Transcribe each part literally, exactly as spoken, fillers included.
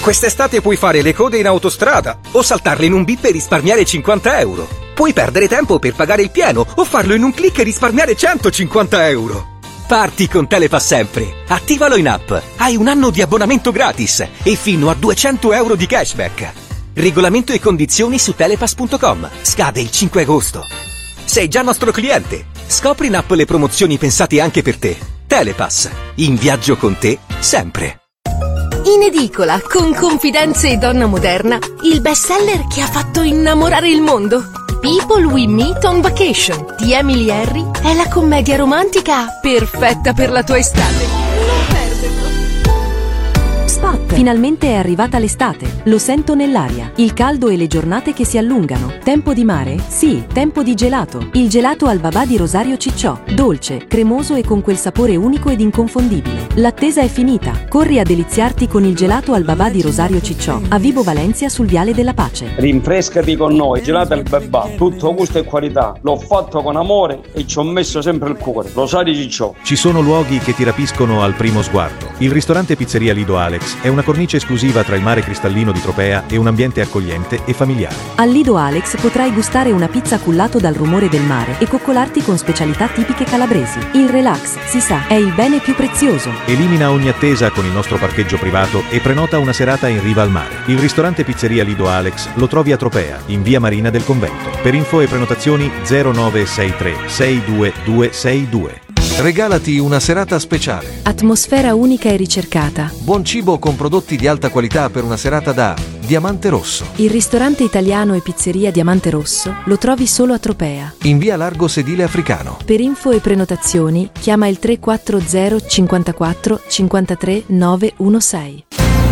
Quest'estate puoi fare le code in autostrada o saltarle in un bip e risparmiare cinquanta euro. Puoi perdere tempo per pagare il pieno o farlo in un click e risparmiare centocinquanta euro. Parti con Telepass sempre. Attivalo in app. Hai un anno di abbonamento gratis e fino a duecento euro di cashback. Regolamento e condizioni su telepass punto com. Scade il cinque agosto. Sei già nostro cliente. Scopri in app le promozioni pensate anche per te. Telepass. In viaggio con te sempre. In edicola, con Confidenze e Donna Moderna, il bestseller che ha fatto innamorare il mondo. People We Meet on Vacation di Emily Henry è la commedia romantica perfetta per la tua estate. Non perderlo. Spot. Finalmente è arrivata l'estate. Lo sento nell'aria. Il caldo e le giornate che si allungano. Tempo di mare? Sì, tempo di gelato. Il gelato al babà di Rosario Cicciò. Dolce, cremoso e con quel sapore unico ed inconfondibile. L'attesa è finita. Corri a deliziarti con il gelato al babà di Rosario Cicciò, a Vibo Valencia sul Viale della Pace. Rinfrescati con noi, gelato al babà, tutto gusto e qualità. L'ho fatto con amore e ci ho messo sempre il cuore. Rosario Cicciò. Ci sono luoghi che ti rapiscono al primo sguardo. Il ristorante Pizzeria Lido Alex è una cornice esclusiva tra il mare cristallino di Tropea e un ambiente accogliente e familiare. Al Lido Alex potrai gustare una pizza cullato dal rumore del mare e coccolarti con specialità tipiche calabresi. Il relax, si sa, è il bene più prezioso. Elimina ogni attesa con il nostro parcheggio privato e prenota una serata in riva al mare. Il ristorante Pizzeria Lido Alex lo trovi a Tropea, in via Marina del Convento. Per info e prenotazioni zero nove sei tre sei due due sei due. Regalati una serata speciale. Atmosfera unica e ricercata. Buon cibo con prodotti di alta qualità per una serata da Diamante Rosso. Il ristorante italiano e pizzeria Diamante Rosso lo trovi solo a Tropea, in via Largo Sedile Africano. Per info e prenotazioni chiama il tre quattro zero cinquantaquattro cinquantatré novantasei.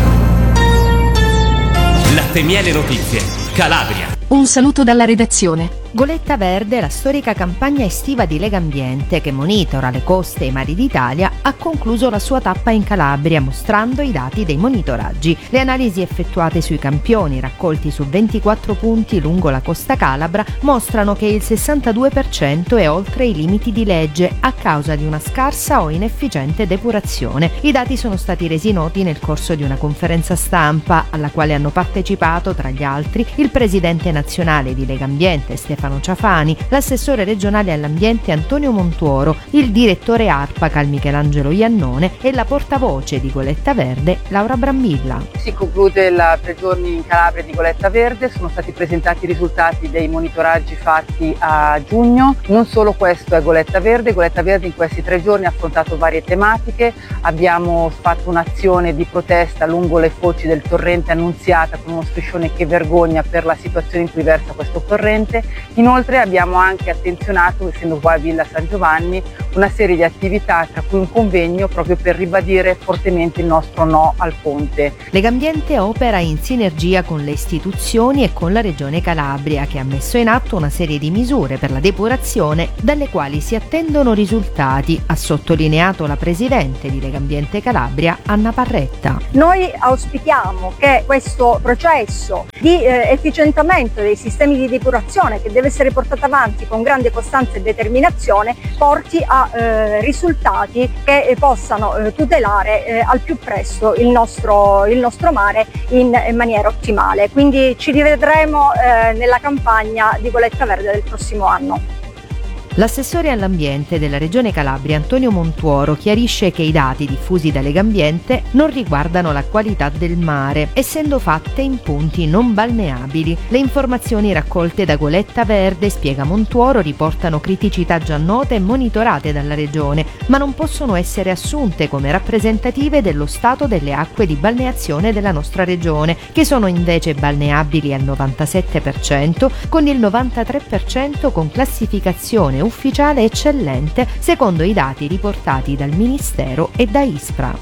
Latte Miele Notizie, Calabria. Un saluto dalla redazione. Goletta Verde, la storica campagna estiva di Legambiente che monitora le coste e i mari d'Italia, ha concluso la sua tappa in Calabria mostrando i dati dei monitoraggi. Le analisi effettuate sui campioni raccolti su ventiquattro punti lungo la costa calabra mostrano che il sessantadue per cento è oltre i limiti di legge a causa di una scarsa o inefficiente depurazione. I dati sono stati resi noti nel corso di una conferenza stampa alla quale hanno partecipato tra gli altri il presidente nazionale di Legambiente Stefano Ciafani, l'assessore regionale all'ambiente Antonio Montuoro, il direttore ARPACAL Michelangelo Iannone e la portavoce di Goletta Verde Laura Brambilla. Si conclude la tre giorni in Calabria di Goletta Verde, sono stati presentati i risultati dei monitoraggi fatti a giugno. Non solo questo è Goletta Verde, Goletta Verde in questi tre giorni ha affrontato varie tematiche, abbiamo fatto un'azione di protesta lungo le foci del torrente Annunziata con uno striscione che vergogna per la situazione in cui versa questo torrente. Inoltre abbiamo anche attenzionato, essendo qua a Villa San Giovanni, una serie di attività tra cui un convegno proprio per ribadire fortemente il nostro no al ponte. Legambiente opera in sinergia con le istituzioni e con la Regione Calabria che ha messo in atto una serie di misure per la depurazione dalle quali si attendono risultati, ha sottolineato la presidente di Legambiente Calabria Anna Parretta. Noi auspichiamo che questo processo di eh, efficientamento dei sistemi di depurazione che deve essere portato avanti con grande costanza e determinazione porti a eh, risultati che eh, possano eh, tutelare eh, al più presto il nostro, il nostro mare in, in maniera ottimale. Quindi ci rivedremo eh, nella campagna di Goletta Verde del prossimo anno. L'assessore all'ambiente della Regione Calabria Antonio Montuoro chiarisce che i dati diffusi da Legambiente non riguardano la qualità del mare, essendo fatte in punti non balneabili. Le informazioni raccolte da Goletta Verde, spiega Montuoro, riportano criticità già note e monitorate dalla Regione, ma non possono essere assunte come rappresentative dello stato delle acque di balneazione della nostra Regione, che sono invece balneabili al novantasette per cento, con il novantatré per cento con classificazione ufficiale eccellente secondo i dati riportati dal Ministero e da ISPRA.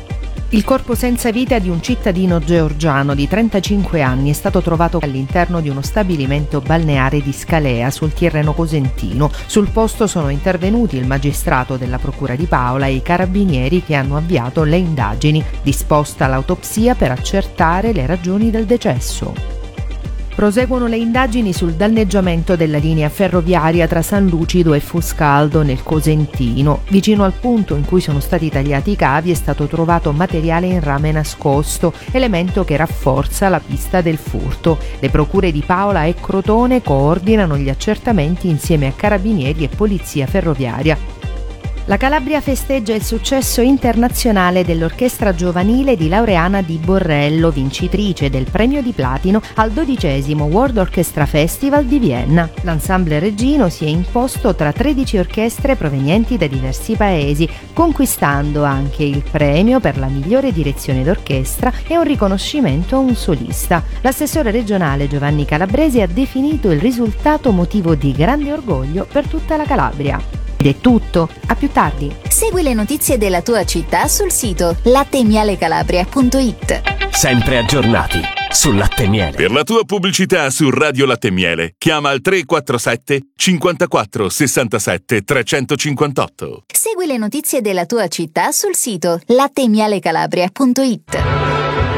Il corpo senza vita di un cittadino georgiano di trentacinque anni è stato trovato all'interno di uno stabilimento balneare di Scalea sul Tirreno Cosentino. Sul posto sono intervenuti il magistrato della Procura di Paola e i carabinieri che hanno avviato le indagini, disposta l'autopsia per accertare le ragioni del decesso. Proseguono le indagini sul danneggiamento della linea ferroviaria tra San Lucido e Fuscaldo nel Cosentino. Vicino al punto in cui sono stati tagliati i cavi è stato trovato materiale in rame nascosto, elemento che rafforza la pista del furto. Le procure di Paola e Crotone coordinano gli accertamenti insieme a carabinieri e polizia ferroviaria. La Calabria festeggia il successo internazionale dell'orchestra giovanile di Laureana Di Borrello, vincitrice del premio di platino al dodicesimo World Orchestra Festival di Vienna. L'ensemble reggino si è imposto tra tredici orchestre provenienti da diversi paesi, conquistando anche il premio per la migliore direzione d'orchestra e un riconoscimento a un solista. L'assessore regionale Giovanni Calabresi ha definito il risultato motivo di grande orgoglio per tutta la Calabria. Ed è tutto, a più tardi. Segui le notizie della tua città sul sito latte miele calabria punto it. Sempre aggiornati sul Latte Miele. Per la tua pubblicità su Radio Latte Miele, chiama al tre quattro sette cinquantaquattro sessantasette trecentocinquantotto. Segui le notizie della tua città sul sito latte miele calabria punto it.